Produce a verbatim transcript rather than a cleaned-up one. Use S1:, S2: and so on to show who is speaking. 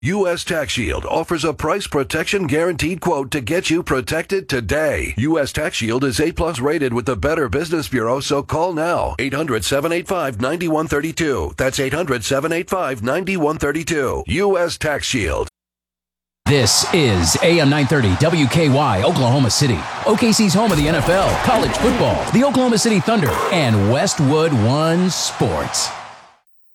S1: U S Tax Shield offers a price protection guaranteed quote to get you protected today. U S Tax Shield is A plus rated with the Better Business Bureau, so call now. eight hundred, seven eight five, nine one three two. That's eight hundred, seven eight five, nine one three two. U S Tax Shield.
S2: This is A M nine thirty W K Y, Oklahoma City. O K C's home of the N F L, college football, the Oklahoma City Thunder, and Westwood One Sports.